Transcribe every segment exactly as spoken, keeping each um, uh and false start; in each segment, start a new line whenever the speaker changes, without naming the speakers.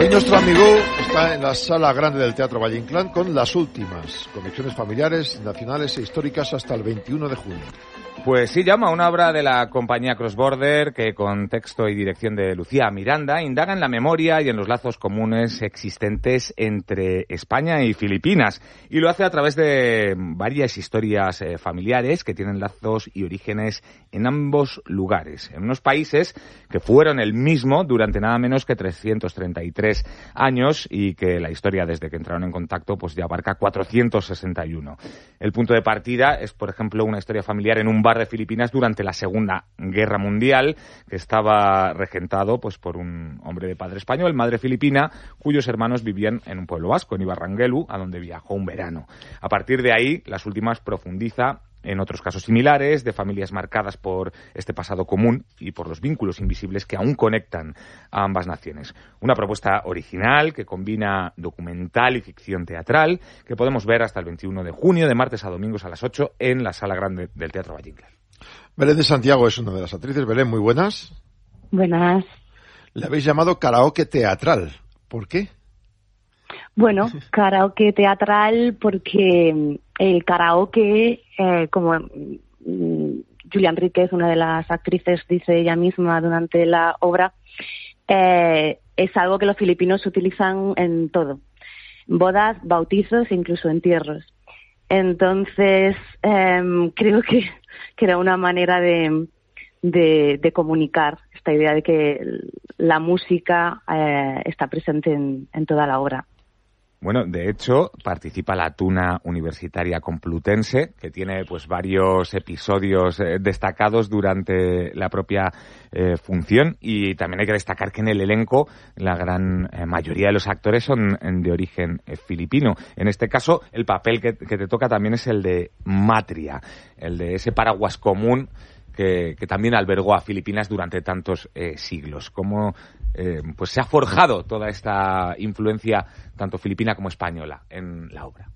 Hoy nuestro amigo está en la Sala Grande del Teatro Valle Inclán con Las Últimas, conexiones familiares, nacionales e históricas hasta el veintiuno de junio.
Pues sí, llama una obra de la compañía Cross Border que, con texto y dirección de Lucía Miranda, indaga en la memoria y en los lazos comunes existentes entre España y Filipinas, y lo hace a través de varias historias eh, familiares que tienen lazos y orígenes en ambos lugares, en unos países que fueron el mismo durante nada menos que trescientos treinta y tres años y que la historia desde que entraron en contacto pues ya abarca cuatrocientos sesenta y uno. El punto de partida es, por ejemplo, una historia familiar en un bar de Filipinas durante la Segunda Guerra Mundial, que estaba regentado pues por un hombre de padre español, madre filipina, cuyos hermanos vivían en un pueblo vasco, en Ibarranguelu, a donde viajó un verano. A partir de ahí, Las Últimas profundiza en otros casos similares, de familias marcadas por este pasado común y por los vínculos invisibles que aún conectan a ambas naciones. Una propuesta original que combina documental y ficción teatral, que podemos ver hasta el veintiuno de junio, de martes a domingos a las ocho, en la Sala Grande del Teatro Valle Inclán.
Belén de Santiago es una de las actrices. Belén, muy buenas.
Buenas.
Le habéis llamado karaoke teatral. ¿Por qué?
Bueno, karaoke teatral porque el karaoke, eh, como mm, Julia Enríquez, una de las actrices, dice ella misma durante la obra, eh, es algo que los filipinos utilizan en todo. Bodas, bautizos e incluso entierros. Entonces, eh, creo que, que era una manera de, de, de comunicar esta idea de que la música eh, está presente en, en toda la obra.
Bueno, de hecho, participa la Tuna Universitaria Complutense, que tiene pues varios episodios eh, destacados durante la propia eh, función, y también hay que destacar que en el elenco la gran eh, mayoría de los actores son de origen eh, filipino. En este caso, el papel que, que te toca también es el de matria, el de ese paraguas común que, que también albergó a Filipinas durante tantos eh, siglos. ¿Cómo eh, pues se ha forjado toda esta influencia tanto filipina como española en la obra?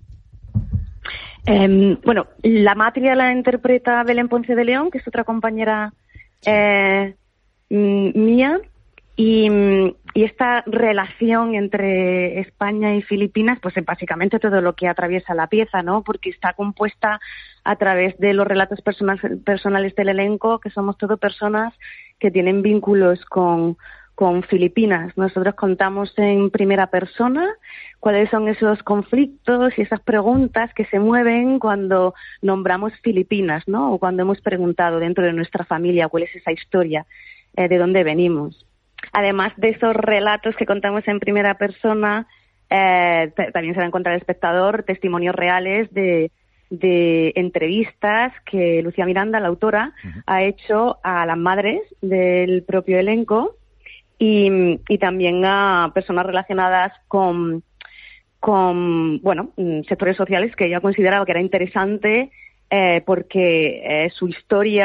Eh, bueno, la matria la interpreta Belén Ponce de León, que es otra compañera sí. eh, mía, y, y esta relación entre España y Filipinas, pues es básicamente todo lo que atraviesa la pieza, ¿no? Porque está compuesta a través de los relatos personales del elenco, que somos todo personas que tienen vínculos con, con Filipinas. Nosotros contamos en primera persona cuáles son esos conflictos y esas preguntas que se mueven cuando nombramos Filipinas, ¿no? O cuando hemos preguntado dentro de nuestra familia cuál es esa historia, eh, de dónde venimos. Además de esos relatos que contamos en primera persona, eh, t- también se va a encontrar el espectador testimonios reales de, de entrevistas que Lucía Miranda, la autora, uh-huh. ha hecho a las madres del propio elenco y, y también a personas relacionadas con, con bueno, sectores sociales que ella consideraba que era interesante eh, porque eh, su historia